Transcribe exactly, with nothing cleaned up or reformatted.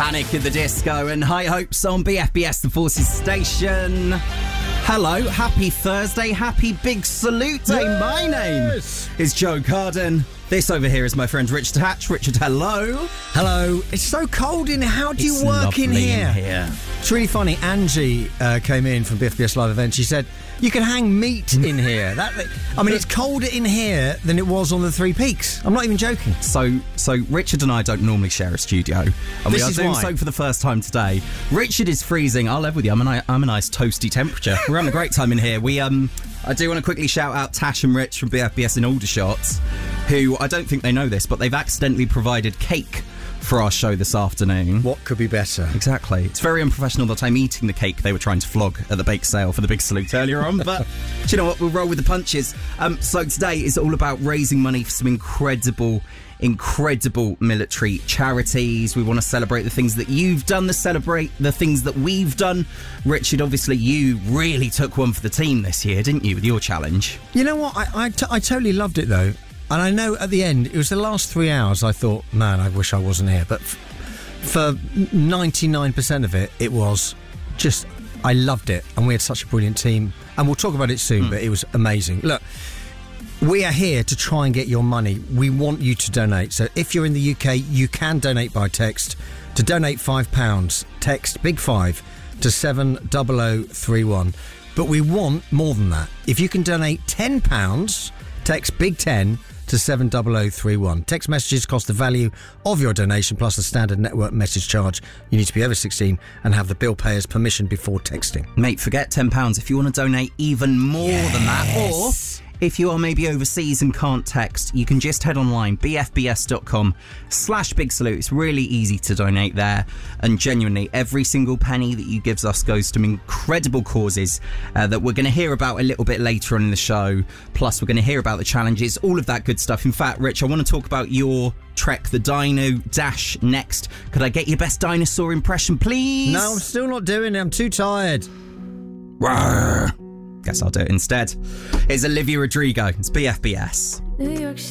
Panic at the Disco and High Hopes on B F B S, the Forces station. Hello, happy Thursday, happy Big Salute Day. Yes. My name is Joe Carden. This over here is my friend Richard Hatch. Richard, hello. Hello. It's so cold in here. How do it's you work in here? in here? It's really funny. Angie uh, came in from B F B S Live Event. She said, you can hang meat in here. That, I mean, it's colder in here than it was on the Three Peaks. I'm not even joking. So, so Richard and I don't normally share a studio, and this we are is doing why. so for the first time today. Richard is freezing. I'll live with you. I'm a, I'm a nice toasty temperature. We're having a great time in here. We um, I do want to quickly shout out Tash and Rich from B F B S in Aldershot, who I don't think they know this, but they've accidentally provided cake for our show this afternoon. What could be better? Exactly. It's very unprofessional that I'm eating the cake they were trying to flog at the bake sale for the Big Salute earlier on, but do you know what? We'll roll with the punches. Um, so today is all about raising money for some incredible, incredible military charities. We want to celebrate the things that you've done, to celebrate the things that we've done. Richard, obviously you really took one for the team this year, didn't you, with your challenge? You know what? I, I, t- I totally loved it, though. And I know at the end, it was the last three hours, I thought, man, I wish I wasn't here. But f- for ninety-nine percent of it, it was just, I loved it. And we had such a brilliant team. And we'll talk about it soon, mm. but it was amazing. Look, we are here to try and get your money. We want you to donate. So if you're in the U K, you can donate by text. To donate five pounds, text Big Five to seven double oh three one. But we want more than that. If you can donate ten pounds, text Big Ten to seven double oh three one. Text messages cost the value of your donation plus the standard network message charge. You need to be over sixteen and have the bill payer's permission before texting. Mate, forget ten pounds. If you want to donate even more yes. than that, or if you are maybe overseas and can't text, you can just head online, bfbs.com slash big salute. It's really easy to donate there. And genuinely, every single penny that you give us goes to incredible causes uh, that we're going to hear about a little bit later on in the show. Plus, we're going to hear about the challenges, all of that good stuff. In fact, Rich, I want to talk about your Trek the Dino Dash next. Could I get your best dinosaur impression, please? No, I'm still not doing it. I'm too tired. Rawr. Guess I'll do it instead. It's Olivia Rodrigo. It's B F B S. New York